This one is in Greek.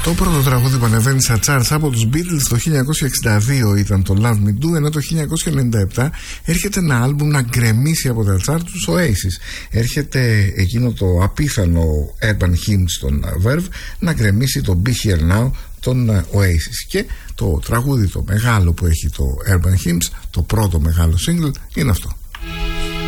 Το πρώτο τραγούδι που ανεβαίνει στα charts από τους Beatles το 1962 ήταν το Love Me Do, ενώ το 1997 έρχεται ένα άλμπουμ να γκρεμίσει από τα charts τους Oasis. Έρχεται εκείνο το απίθανο Urban Hymns των Verve να γκρεμίσει το Be Here Now των Oasis. Και το τραγούδι το μεγάλο που έχει το Urban Hymns, το πρώτο μεγάλο single, είναι αυτό.